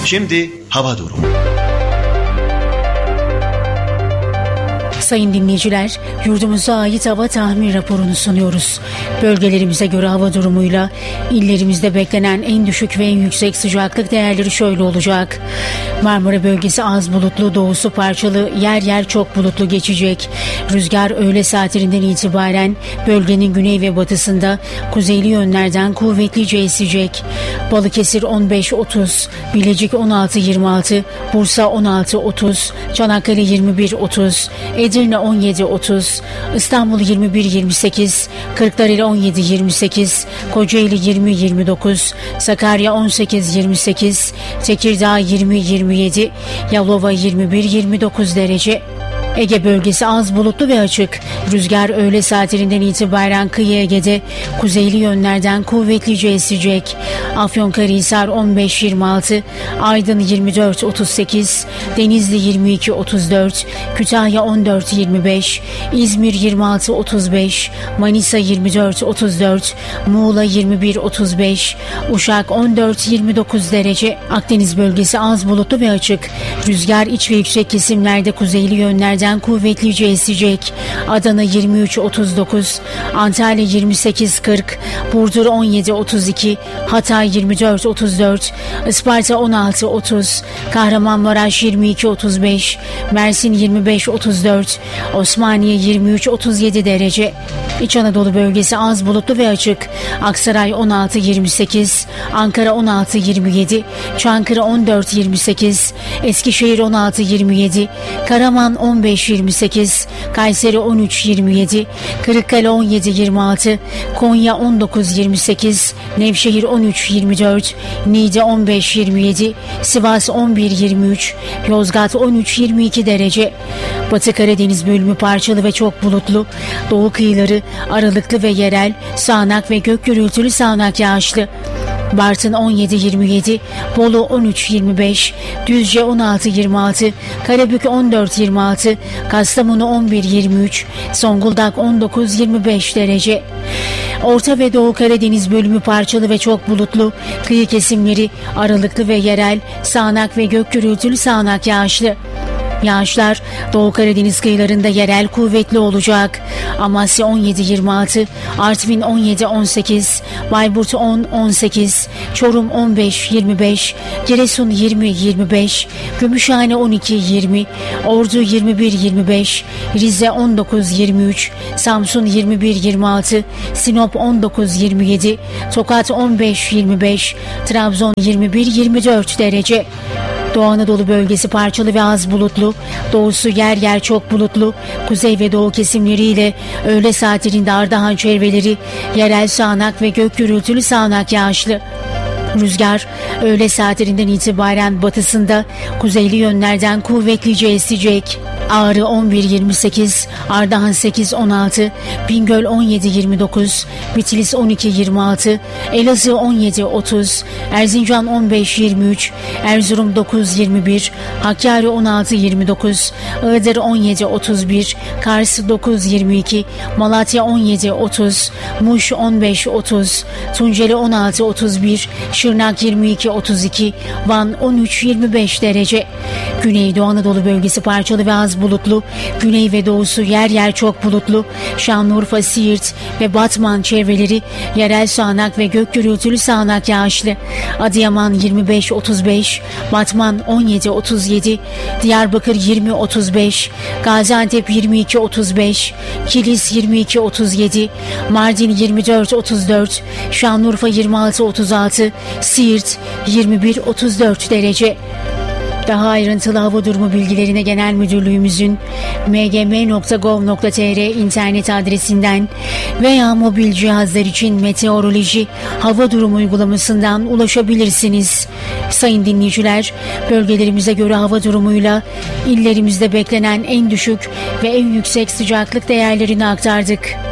Şimdi hava durumu. Sayın dinleyiciler, yurdumuza ait hava tahmin raporunu sunuyoruz. Bölgelerimize göre hava durumuyla illerimizde beklenen en düşük ve en yüksek sıcaklık değerleri şöyle olacak. Marmara bölgesi az bulutlu, doğusu parçalı, yer yer çok bulutlu geçecek. Rüzgar öğle saatlerinden itibaren bölgenin güney ve batısında kuzeyli yönlerden kuvvetlice esecek. Balıkesir 15-30, Bilecik 16-26, Bursa 16-30, Çanakkale 21-30, Edirne 17-30, İstanbul 21-28, Kırklareli 17-28, Kocaeli 20-29, Sakarya 18-28, Tekirdağ 20-27, Yalova 21-29 derece. Ege bölgesi az bulutlu ve açık. Rüzgar öğle saatlerinden itibaren kıyı Ege'de kuzeyli yönlerden kuvvetlice esecek. Afyonkarahisar 15-26, Aydın 24-38, Denizli 22-34, Kütahya 14-25, İzmir 26-35, Manisa 24-34, Muğla 21-35, Uşak 14-29 derece. Akdeniz bölgesi az bulutlu ve açık. Rüzgar iç ve yüksek kesimlerde kuzeyli yönlerden kuvvetlice esecek. Adana 23-39, Antalya 28-40, Burdur 17-32, Hatay 24-34, Isparta 16-30, Kahramanmaraş 22-35, Mersin 25-34, Osmaniye 23-37 derece. İç Anadolu bölgesi az bulutlu ve açık. Aksaray 16-28, Ankara 16-27, Çankırı 14-28, Eskişehir 16-27, Karaman 15-28, Kayseri 13-27, Kırıkkale 17-26, Konya 19-28, Nevşehir 13-24, Niğde 15-27, Sivas 11-23, Yozgat 13-22 derece. Batı Karadeniz bölümü parçalı ve çok bulutlu. Doğu kıyıları aralıklı ve yerel, sağanak ve gök gürültülü sağanak yağışlı. Bartın 17-27, Bolu 13-25, Düzce 16-26, Karabük 14-26, Kastamonu 11-23, Zonguldak 19-25 derece. Orta ve Doğu Karadeniz bölümü parçalı ve çok bulutlu. Kıyı kesimleri aralıklı ve yerel, sağanak ve gök gürültülü sağanak yağışlı. Yağışlar Doğu Karadeniz kıyılarında yerel kuvvetli olacak. Amasya 17-26, Artvin 17-18, Bayburt 10-18, Çorum 15-25, Giresun 20-25, Gümüşhane 12-20, Ordu 21-25, Rize 19-23, Samsun 21-26, Sinop 19-27, Tokat 15-25, Trabzon 21-24 derece. Doğu Anadolu bölgesi parçalı ve az bulutlu, doğusu yer yer çok bulutlu, kuzey ve doğu kesimleriyle öğle saatlerinde Ardahan çevreleri yerel sağanak ve gök gürültülü sağanak yağışlı. Rüzgar öğle saatlerinden itibaren batısında kuzeyli yönlerden kuvvetlice esecek. Ağrı 11-28, Ardahan 8-16, Bingöl 17-29, Bitlis 12-26, Elazığ 17-30, Erzincan 15-23, Erzurum 9-21, Hakkari 16-29, Iğdır 17-31, Kars 9-22, Malatya 17-30, Muş 15-30, Tunceli 16-31, Şırnak 22-32, Van 13-25 derece. Güneydoğu Anadolu bölgesi parçalı ve az bulutlu, güney ve doğusu yer yer çok bulutlu, Şanlıurfa, Siirt ve Batman çevreleri yerel sağanak ve gök gürültülü sağanak yağışlı. Adıyaman 25-35, Batman 17-37, Diyarbakır 20-35, Gaziantep 22-35, Kilis 22-37, Mardin 24-34, Şanlıurfa 26-36, Siirt 21-34 derece. Daha ayrıntılı hava durumu bilgilerine Genel Müdürlüğümüzün mgm.gov.tr internet adresinden veya mobil cihazlar için meteoroloji hava durumu uygulamasından ulaşabilirsiniz. Sayın dinleyiciler, bölgelerimize göre hava durumuyla illerimizde beklenen en düşük ve en yüksek sıcaklık değerlerini aktardık.